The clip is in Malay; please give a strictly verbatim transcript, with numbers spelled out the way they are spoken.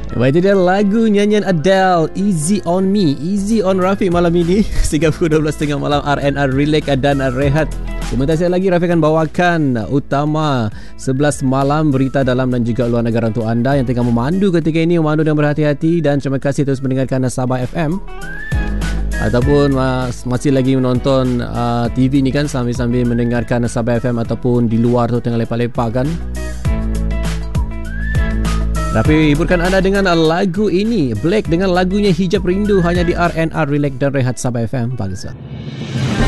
Baik, itu dia lagu nyanyian Adele, Easy on Me, Easy on Rafiq malam ini. Hingga pukul dua belas tiga puluh malam R N R Relax dan Rehat. Sebentar saya lagi Rafiq akan bawakan utama sebelas malam berita dalam dan juga luar negara untuk anda yang tengah memandu ketika ini, memandu dengan berhati-hati. Dan terima kasih terus mendengarkan Sabah F M ataupun mas, masih lagi menonton uh, T V ni kan, sambil-sambil mendengarkan Sabah F M ataupun di luar tu tengah lepak-lepak kan. Rafi hiburkan anda dengan lagu ini, Black dengan lagunya Hijab Rindu, hanya di R N R Relax dan Rehat Sabah F M. Bangsa.